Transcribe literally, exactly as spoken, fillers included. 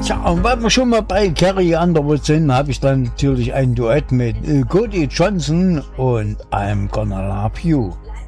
Tja, und weil wir schon mal bei Carrie Underwood sind, habe ich dann natürlich ein Duett mit äh, Cody Johnson und I'm Gonna Love You.